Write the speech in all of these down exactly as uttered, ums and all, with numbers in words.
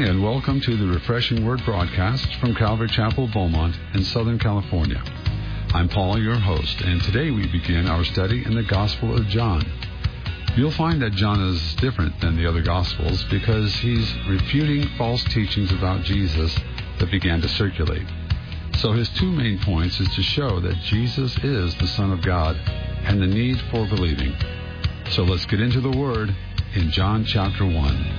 Hi, and welcome to the Refreshing Word broadcast from Calvary Chapel, Beaumont in Southern California. I'm Paul, your host, and today we begin our study in the Gospel of John. You'll find that John is different than the other Gospels because he's refuting false teachings about Jesus that began to circulate. So his two main points is to show that Jesus is the Son of God and the need for believing. So let's get into the Word in John chapter one.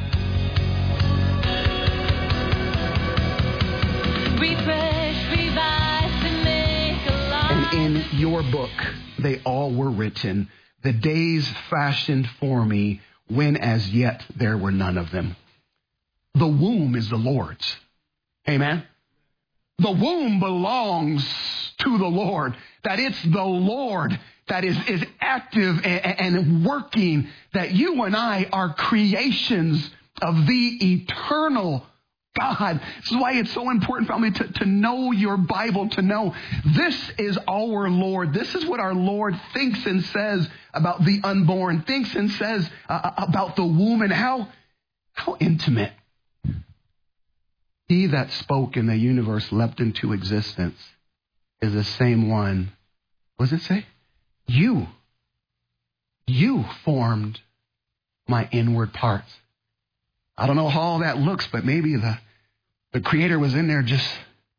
And in your book, they all were written, the days fashioned for me, when as yet there were none of them. The womb is the Lord's. Amen. The womb belongs to the Lord. That it's the Lord that is, is active and, and working. That you and I are creations of the eternal God. This is why it's so important, family, to, to know your Bible, to know this is our Lord. This is what our Lord thinks and says about the unborn, thinks and says uh, about the womb, and how, how intimate. He that spoke and the universe leapt into existence is the same one. What does it say? You, you formed my inward parts. I don't know how all that looks, but maybe the, the Creator was in there just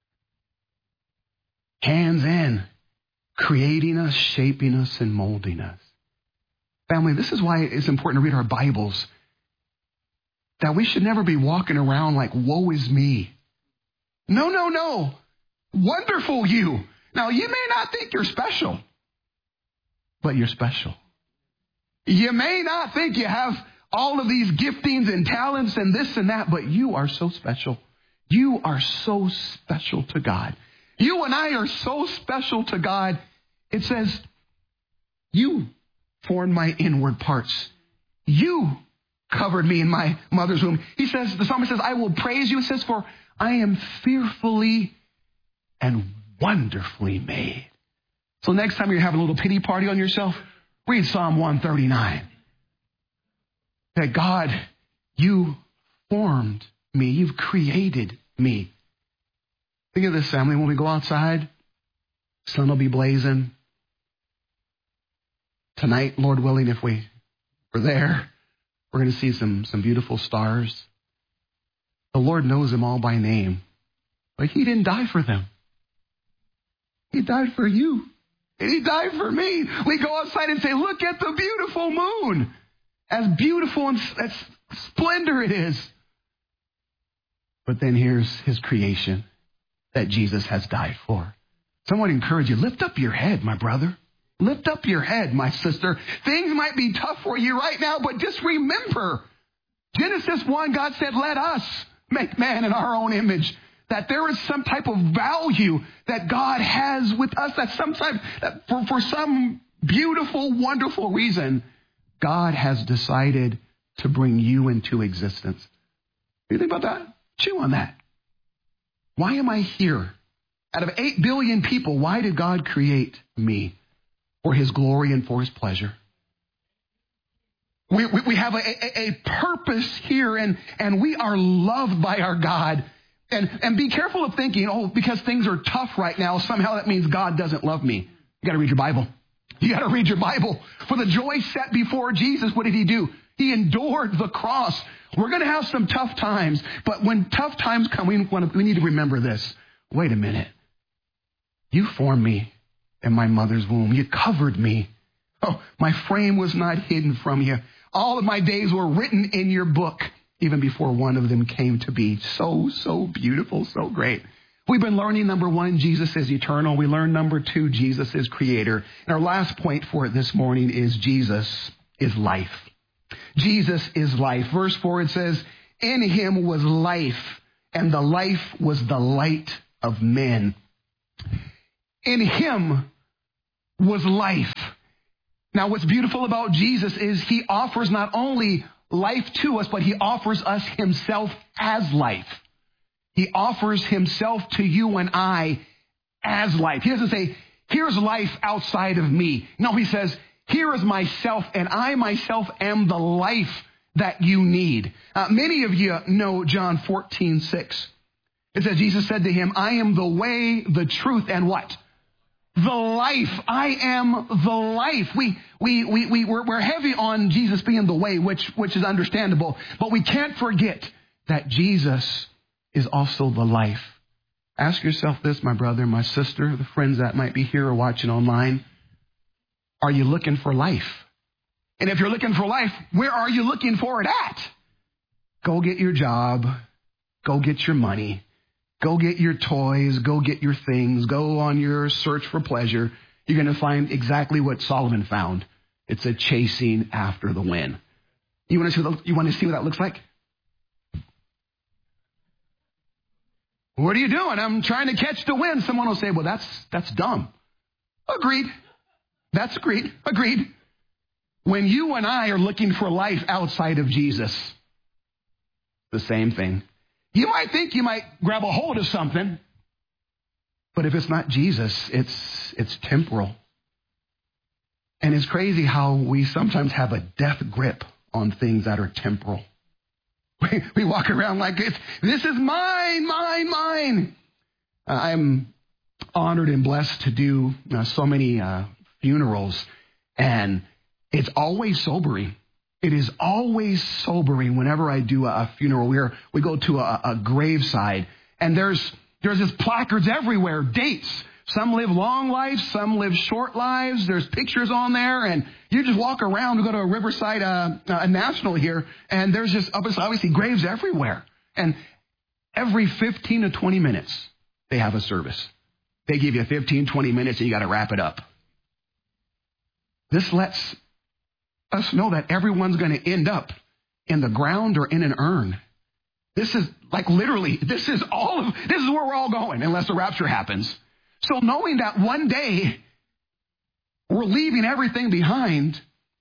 hands in, creating us, shaping us, and molding us. Family, this is why it's important to read our Bibles, that we should never be walking around like, woe is me. No, no, no. Wonderful you. Now, you may not think you're special, but you're special. You may not think you have all of these giftings and talents and this and that, but you are so special. You are so special to God. You and I are so special to God. It says, you formed my inward parts. You covered me in my mother's womb. He says, the psalmist says, I will praise you. It says, for I am fearfully and wonderfully made. So next time you're having a little pity party on yourself, read Psalm one thirty-nine. That God, you formed me. You've created me. Think of this, family. When we go outside, sun will be blazing. Tonight, Lord willing, if we are there, we're going to see some, some beautiful stars. The Lord knows them all by name. But He didn't die for them. He died for you. And He died for me. We go outside and say, look at the beautiful moon. As beautiful and as splendor it is. But then here's His creation that Jesus has died for. So I want to encourage you, lift up your head, my brother. Lift up your head, my sister. Things might be tough for you right now, but just remember, Genesis one, God said, let us make man in our own image. That there is some type of value that God has with us, that sometimes, that for, for some beautiful, wonderful reason, God has decided to bring you into existence. You think about that? Chew on that. Why am I here? Out of eight billion people, why did God create me? For His glory and for His pleasure. We, we, we have a, a, a purpose here, and, and we are loved by our God. And, and be careful of thinking, oh, because things are tough right now, somehow that means God doesn't love me. You got to read your Bible. You got to read your Bible. For the joy set before Jesus, what did He do? He endured the cross. We're going to have some tough times, but when tough times come, we, we need to remember this. Wait a minute. You formed me in my mother's womb. You covered me. Oh, my frame was not hidden from you. All of my days were written in your book, even before one of them came to be. So, so beautiful, so great. We've been learning, number one, Jesus is eternal. We learned, number two, Jesus is creator. And our last point for it this morning is Jesus is life. Jesus is life. Verse four, it says, in Him was life, and the life was the light of men. In Him was life. Now, what's beautiful about Jesus is He offers not only life to us, but He offers us Himself as life. He offers Himself to you and I as life. He doesn't say, here's life outside of me. No, He says, here is myself, and I myself am the life that you need. Uh, many of you know John fourteen six. It says, Jesus said to him, I am the way, the truth, and what? The life. I am the life. We, we, we, we, we're, we're heavy on Jesus being the way, which, which is understandable. But we can't forget that Jesus is also the life. Ask yourself this, my brother, my sister, the friends that might be here or watching online. Are you looking for life? And if you're looking for life, where are you looking for it at? Go get your job. Go get your money. Go get your toys. Go get your things. Go on your search for pleasure. You're going to find exactly what Solomon found. It's a chasing after the wind. You want to see what, you want to see what that looks like? What are you doing? I'm trying to catch the wind. Someone will say, well, that's that's dumb. Agreed. That's agreed. Agreed. When you and I are looking for life outside of Jesus, the same thing. You might think you might grab a hold of something, but if it's not Jesus, it's it's temporal. And it's crazy how we sometimes have a death grip on things that are temporal. We, we walk around like it's, this is mine, mine, mine. Uh, I'm honored and blessed to do uh, so many uh, funerals, and it's always sobering. It is always sobering whenever I do a funeral. We're, we go to a, a graveside, and there's there's just placards everywhere, dates. Some live long lives, some live short lives. There's pictures on there, and you just walk around. We go to a Riverside uh, uh, National here, and there's just obviously graves everywhere. And every fifteen to twenty minutes, they have a service. They give you fifteen, twenty minutes, and you got to wrap it up. This lets us know that everyone's going to end up in the ground or in an urn. This is like literally, this is all of, this is where we're all going unless the rapture happens. So knowing that one day we're leaving everything behind,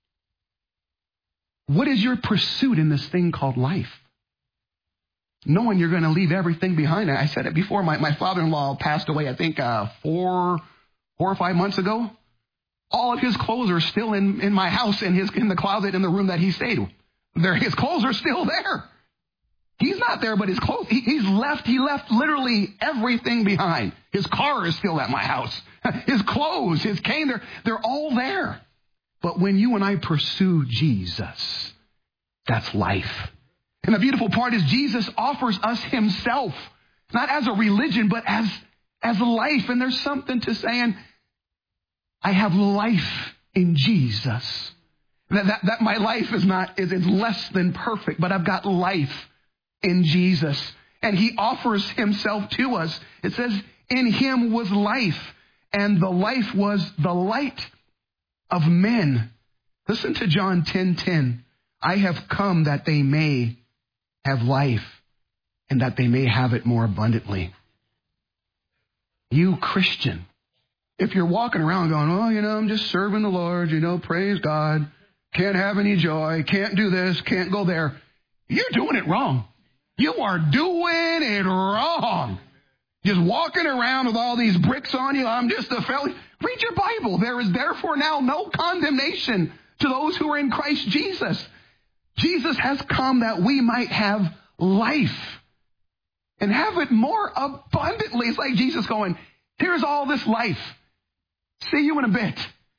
what is your pursuit in this thing called life? Knowing you're going to leave everything behind. I said it before, my, my father-in-law passed away, I think uh, four, four or five months ago. All of his clothes are still in, in my house, in his in the closet in the room that he stayed. There, his clothes are still there. He's not there, but his clothes, he, he's left, he left literally everything behind. His car is still at my house. His clothes, his cane, they're, they're all there. But when you and I pursue Jesus, that's life. And the beautiful part is Jesus offers us himself, not as a religion, but as, as life. And there's something to saying, I have life in Jesus. That, that, that my life is not, is, is less than perfect, but I've got life in Jesus. And he offers himself to us. It says, in him was life, and the life was the light of men. Listen to John ten ten. I have come that they may have life, and that they may have it more abundantly. You Christian, if you're walking around going, oh, you know, I'm just serving the Lord, you know, praise God, can't have any joy, can't do this, can't go there, you're doing it wrong. You are doing it wrong. Just walking around with all these bricks on you, I'm just a fellow. Read your Bible. There is therefore now no condemnation to those who are in Christ Jesus. Jesus has come that we might have life and have it more abundantly. It's like Jesus going, here's all this life. See you in a bit.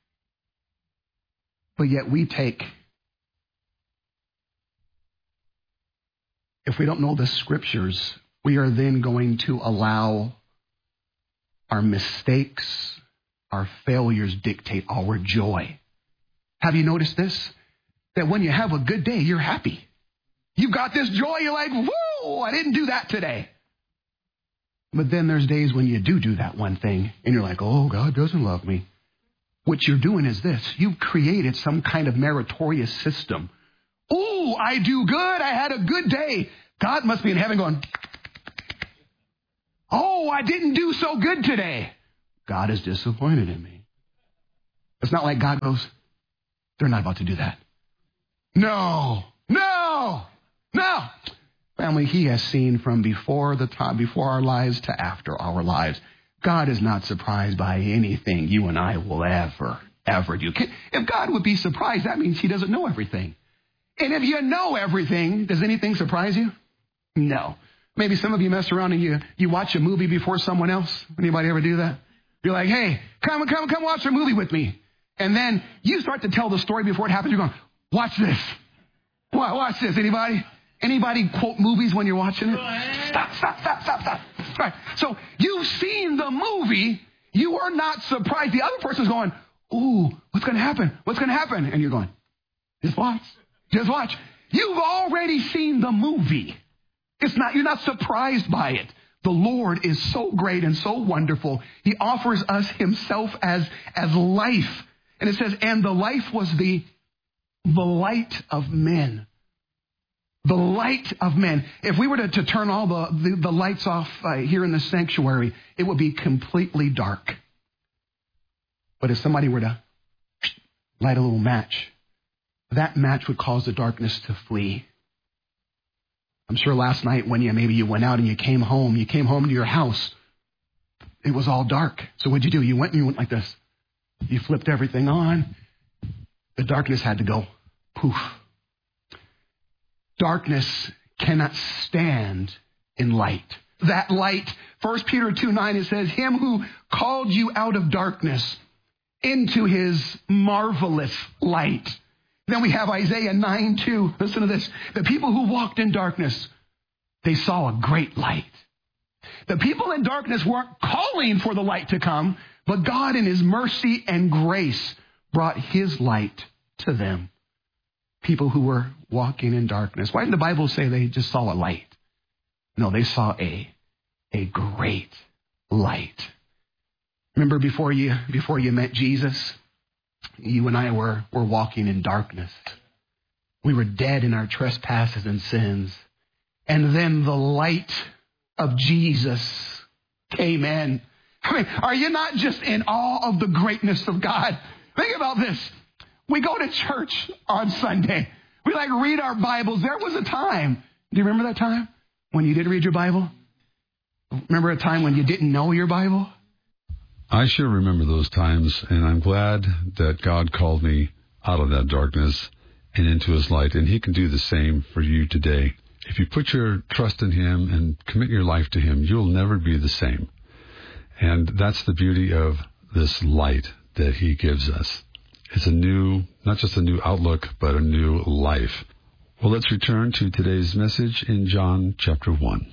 But yet we take, if we don't know the scriptures, we are then going to allow our mistakes, our failures dictate our joy. Have you noticed this? That when you have a good day, you're happy. You've got this joy, you're like, whoa, I didn't do that today. But then there's days when you do do that one thing, and you're like, oh, God doesn't love me. What you're doing is this. You've created some kind of meritorious system. Oh, I do good. I had a good day. God must be in heaven going, oh, I didn't do so good today. God is disappointed in me. It's not like God goes, they're not about to do that. No, no, no. Family, he has seen from before the time, before our lives to after our lives. God is not surprised by anything you and I will ever, ever do. If God would be surprised, that means he doesn't know everything. And if you know everything, does anything surprise you? No. Maybe some of you mess around and you, you watch a movie before someone else. Anybody ever do that? You're like, hey, come, come, come watch a movie with me. And then you start to tell the story before it happens. You're going, watch this. Watch this. Anybody? Anybody quote movies when you're watching it? Stop, stop, stop, stop, stop. All right. So you've seen the movie. You are not surprised. The other person's going, ooh, what's going to happen? What's going to happen? And you're going, just watch. Just watch. You've already seen the movie. It's not, you're not surprised by it. The Lord is so great and so wonderful. He offers us himself as, as life. And it says, and the life was the, the light of men. The light of men. If we were to, to turn all the, the, the lights off uh, here in the sanctuary, it would be completely dark. But if somebody were to light a little match, that match would cause the darkness to flee. I'm sure last night when you maybe you went out and you came home, you came home to your house, it was all dark. So what'd you do? You went and you went like this. You flipped everything on. The darkness had to go. Poof. Darkness cannot stand in light. That light, First Peter two nine, it says, him who called you out of darkness into his marvelous light. Then we have Isaiah nine two. Listen to this. The people who walked in darkness, they saw a great light. The people in darkness weren't calling for the light to come, but God in his mercy and grace brought his light to them. People who were walking in darkness. Why didn't the Bible say they just saw a light? No, they saw a, a great light. Remember before you, before you met Jesus, you and I were, were walking in darkness. We were dead in our trespasses and sins. And then the light of Jesus came in. I mean, are you not just in awe of the greatness of God? Think about this. We go to church on Sunday. We like read our Bibles. There was a time. Do you remember that time when you did read your Bible? Remember a time when you didn't know your Bible? I sure remember those times, and I'm glad that God called me out of that darkness and into his light, and he can do the same for you today. If you put your trust in him and commit your life to him, you'll never be the same. And that's the beauty of this light that he gives us. It's a new, not just a new outlook, but a new life. Well, let's return to today's message in John chapter one.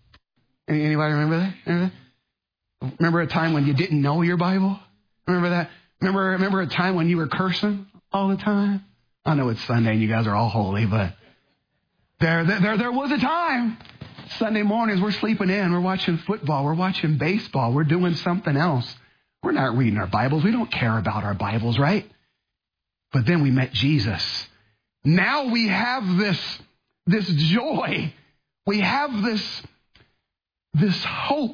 Anybody remember that? Remember that? Remember a time when you didn't know your Bible? Remember that? Remember, remember a time when you were cursing all the time? I know it's Sunday and you guys are all holy, but there, there, there was a time. Sunday mornings, we're sleeping in, we're watching football, we're watching baseball, we're doing something else. We're not reading our Bibles. We don't care about our Bibles, right? But then we met Jesus. Now we have this, this joy. We have this, this hope.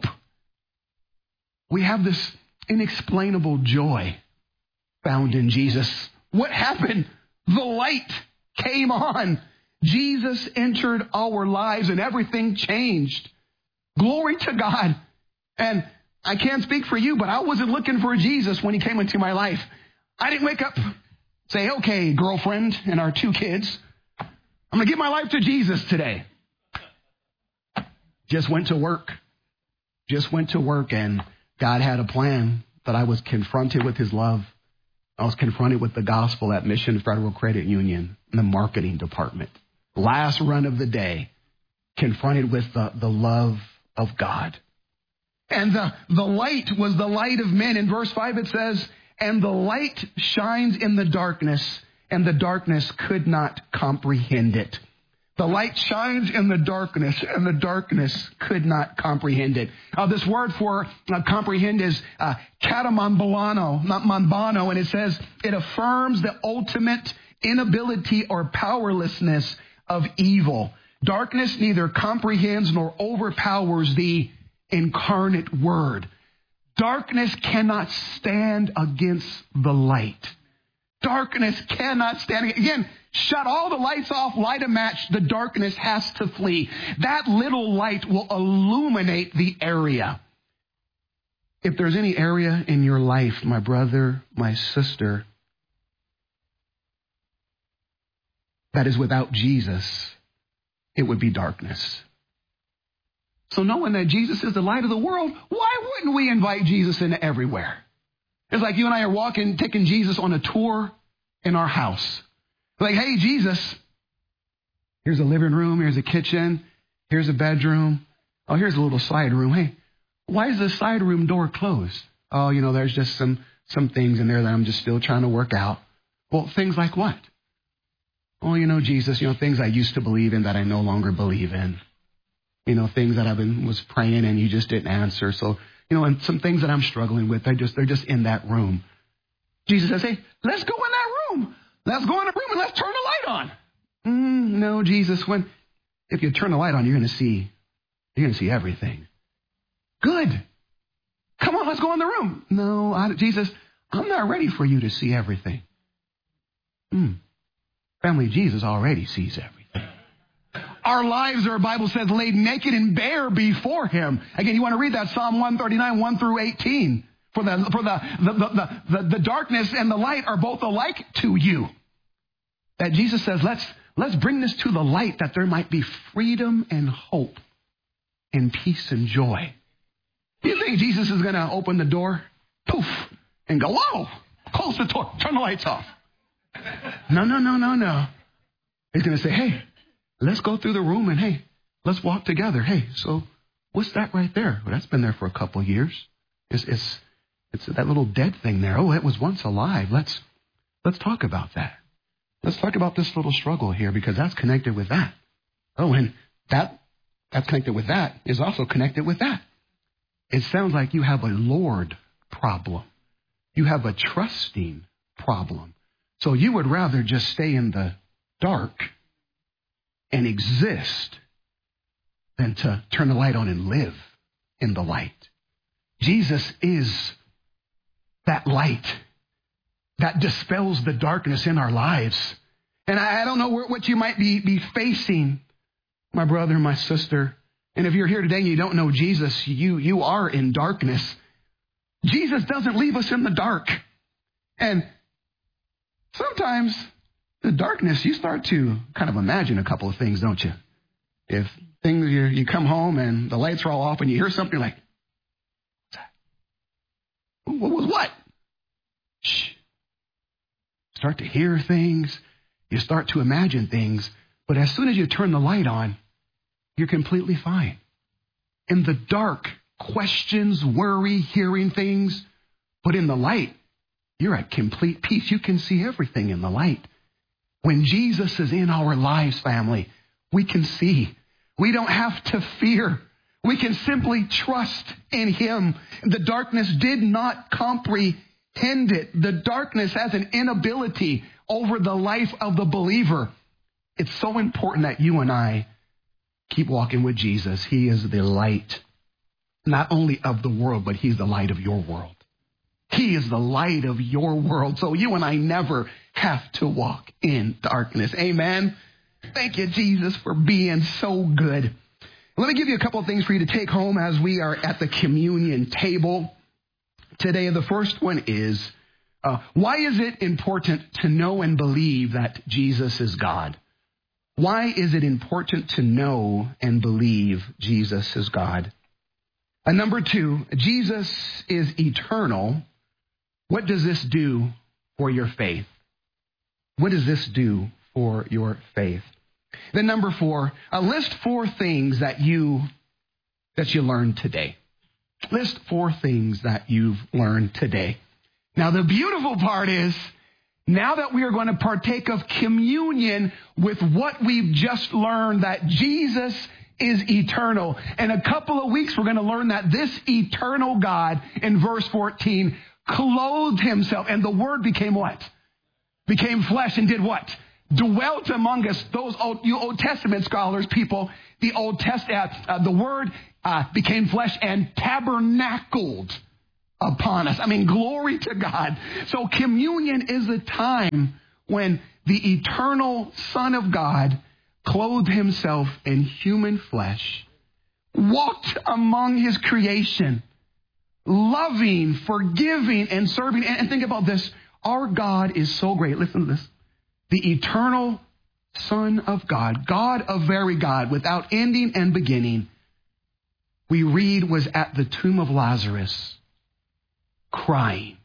We have this inexplainable joy found in Jesus. What happened? The light came on. Jesus entered our lives and everything changed. Glory to God. And I can't speak for you, but I wasn't looking for Jesus when he came into my life. I didn't wake up, say, okay, girlfriend and our two kids, I'm going to give my life to Jesus today. Just went to work. Just went to work, and God had a plan that I was confronted with his love. I was confronted with the gospel at Mission Federal Credit Union in the marketing department. Last run of the day, confronted with the, the love of God. And the, the light was the light of men. In verse five it says, and the light shines in the darkness, and the darkness could not comprehend it. The light shines in the darkness, and the darkness could not comprehend it. Uh, this word for uh, comprehend is uh, katamanbalano, not manbano, and it says it affirms the ultimate inability or powerlessness of evil. Darkness neither comprehends nor overpowers the incarnate word. Darkness cannot stand against the light. Darkness cannot stand. Again, shut all the lights off, light a match. The darkness has to flee. That little light will illuminate the area. If there's any area in your life, my brother, my sister, that is without Jesus, it would be darkness. So knowing that Jesus is the light of the world, why wouldn't we invite Jesus into everywhere? It's like you and I are walking, taking Jesus on a tour in our house. Like, hey, Jesus, here's a living room, here's a kitchen, here's a bedroom. Oh, here's a little side room. Hey, why is the side room door closed? Oh, you know, there's just some, some things in there that I'm just still trying to work out. Well, things like what? Oh, you know, Jesus, you know, things I used to believe in that I no longer believe in. You know, things that I've been, was praying and you just didn't answer. So, you know, and some things that I'm struggling with, they just, they're just in that room. Jesus says, hey, let's go in that room. Let's go in the room and let's turn the light on. Mm, no, Jesus, when, if you turn the light on, you're going to see, you're going to see everything. Good. Come on, let's go in the room. No, I, Jesus, I'm not ready for you to see everything. Mm. Family, Jesus already sees everything. Our lives are, the Bible says, laid naked and bare before him. Again, you want to read that Psalm one thirty-nine, one through eighteen. For the for the the, the, the the darkness and the light are both alike to you. That Jesus says, let's let's bring this to the light that there might be freedom and hope and peace and joy. Do you think Jesus is going to open the door, poof, and go, whoa, close the door, turn the lights off? No, no, no, no, no. He's going to say, hey, let's go through the room and, hey, let's walk together. Hey, so what's that right there? Well, that's been there for a couple of years. It's, it's, it's that little dead thing there. Oh, it was once alive. Let's, let's talk about that. Let's talk about this little struggle here because that's connected with that. Oh, and that, that's connected with that is also connected with that. It sounds like you have a Lord problem. You have a trusting problem. So you would rather just stay in the dark and exist than to turn the light on and live in the light. Jesus is that light that dispels the darkness in our lives. And I, I don't know what you might be, be facing, my brother, my sister. And if you're here today and you don't know Jesus, you, you are in darkness. Jesus doesn't leave us in the dark. And sometimes the darkness, you start to kind of imagine a couple of things, don't you? If things you, you come home and the lights are all off and you hear something like, what's that? What was what? Shh. Start to hear things. You start to imagine things. But as soon as you turn the light on, you're completely fine. In the dark, questions, worry, hearing things. But in the light, you're at complete peace. You can see everything in the light. When Jesus is in our lives, family, we can see. We don't have to fear. We can simply trust in him. The darkness did not comprehend it. The darkness has an inability over the life of the believer. It's so important that you and I keep walking with Jesus. He is the light, not only of the world, but he's the light of your world. He is the light of your world. So you and I never have to walk in darkness. Amen. Thank you, Jesus, for being so good. Let me give you a couple of things for you to take home as we are at the communion table today. The first one is, uh, why is it important to know and believe that Jesus is God? Why is it important to know and believe Jesus is God? And number two, Jesus is eternal. What does this do for your faith? What does this do for your faith? Then number four, uh, list four things that you that you learned today. List four things that you've learned today. Now, the beautiful part is, now that we are going to partake of communion with what we've just learned, that Jesus is eternal. In a couple of weeks, we're going to learn that this eternal God, in verse fourteen, clothed himself. And the Word became what? Became flesh and did what? Dwelt among us. Those old, you Old Testament scholars, people, the Old Testament, uh, the Word uh, became flesh and tabernacled upon us. I mean, glory to God. So communion is the time when the eternal Son of God clothed himself in human flesh, walked among his creation, loving, forgiving, and serving. And think about this. Our God is so great. Listen to this. The eternal Son of God, God of very God, without ending and beginning, we read was at the tomb of Lazarus, crying.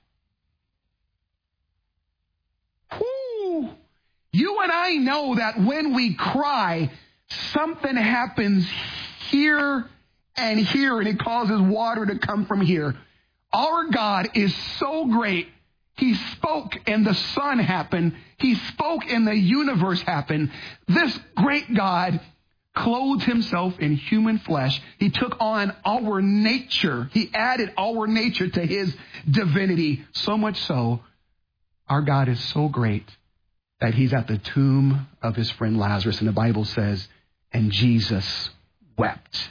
Whew. You and I know that when we cry, something happens here and here, and it causes water to come from here. Our God is so great. He spoke and the sun happened. He spoke and the universe happened. This great God clothed himself in human flesh. He took on our nature. He added our nature to his divinity. So much so, our God is so great that he's at the tomb of his friend Lazarus. And the Bible says, and Jesus wept.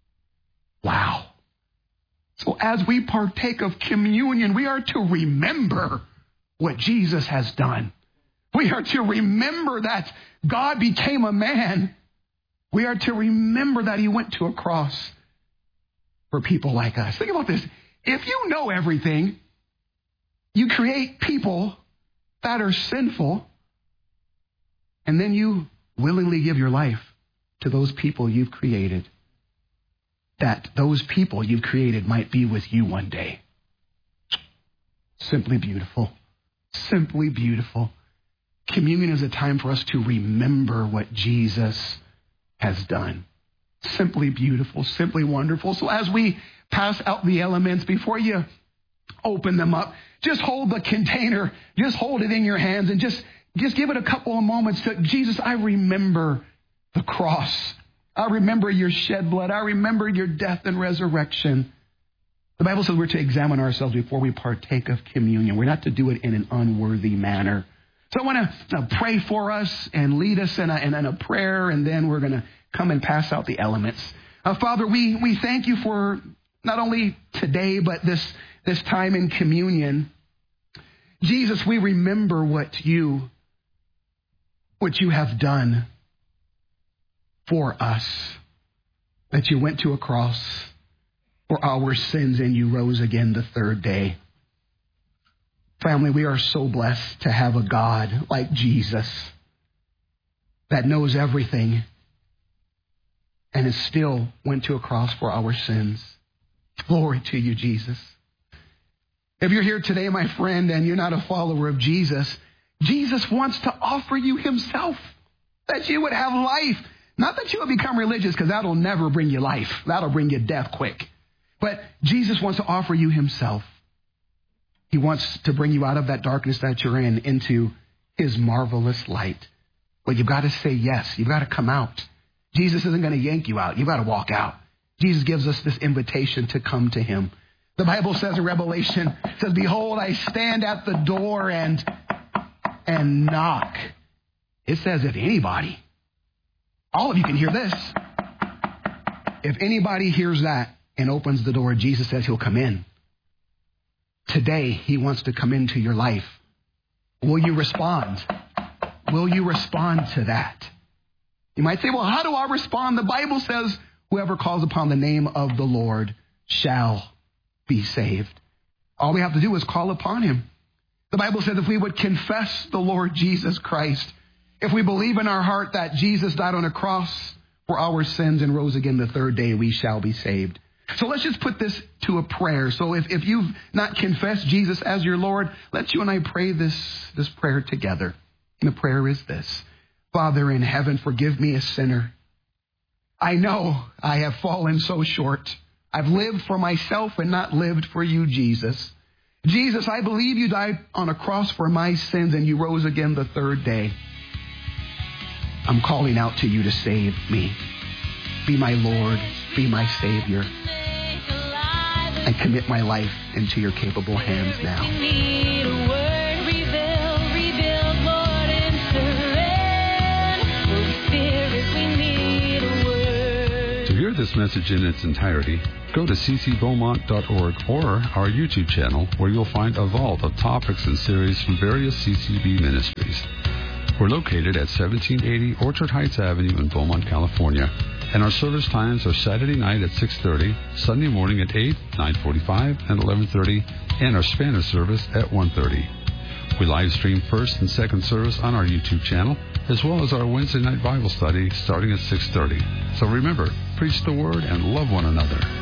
Wow. So as we partake of communion, we are to remember what Jesus has done. We are to remember that God became a man. We are to remember that he went to a cross for people like us. Think about this. If you know everything, you create people that are sinful, and then you willingly give your life to those people you've created, that those people you've created might be with you one day. Simply beautiful. Simply beautiful. Communion is a time for us to remember what Jesus has done. Simply beautiful, simply wonderful. So as we pass out the elements, before you open them up, just hold the container, just hold it in your hands and just, just give it a couple of moments to Jesus. I remember the cross. I remember your shed blood. I remember your death and resurrection. The Bible says we're to examine ourselves before we partake of communion. We're not to do it in an unworthy manner. So I want to pray for us and lead us in a, in a prayer, and then we're going to come and pass out the elements. Uh, Father, we, we thank you for not only today, but this, this time in communion. Jesus, we remember what you, what you have done for us, that you went to a cross for our sins and you rose again the third day. Family, we are so blessed to have a God like Jesus that knows everything and is still went to a cross for our sins. Glory to you, Jesus. If you're here today, my friend, and you're not a follower of Jesus, Jesus wants to offer you himself, that you would have life. Not that you will become religious, because that'll never bring you life. That'll bring you death quick. But Jesus wants to offer you himself. He wants to bring you out of that darkness that you're in into his marvelous light. But you've got to say yes. You've got to come out. Jesus isn't going to yank you out. You've got to walk out. Jesus gives us this invitation to come to him. The Bible says in Revelation, it says, behold, I stand at the door and, and knock. It says, if anybody, all of you can hear this. If anybody hears that and opens the door, Jesus says he'll come in. Today, he wants to come into your life. Will you respond? Will you respond to that? You might say, well, how do I respond? The Bible says, whoever calls upon the name of the Lord shall be saved. All we have to do is call upon him. The Bible says if we would confess the Lord Jesus Christ, if we believe in our heart that Jesus died on a cross for our sins and rose again the third day, we shall be saved. So let's just put this to a prayer. So if, if you've not confessed Jesus as your Lord, let's you and I pray this, this prayer together. And the prayer is this. Father in heaven, forgive me, a sinner. I know I have fallen so short. I've lived for myself and not lived for you, Jesus. Jesus, I believe you died on a cross for my sins and you rose again the third day. I'm calling out to you to save me. Be my Lord, be my Savior. I commit my life into your capable hands now. To hear this message in its entirety, go to c c beaumont dot org or our YouTube channel, where you'll find a vault of topics and series from various C C B ministries. We're located at seventeen eighty Orchard Heights Avenue in Beaumont, California, and our service times are Saturday night at six thirty, Sunday morning at eight, nine forty-five, and eleven thirty, and our Spanish service at one thirty. We live stream first and second service on our YouTube channel, as well as our Wednesday night Bible study starting at six thirty. So remember, preach the word and love one another.